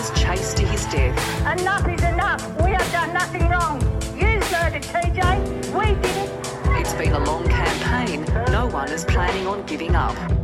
was chased to his death. Enough is enough. We have done nothing wrong. You murdered TJ. We did it. It's been a long campaign. No one is planning on giving up.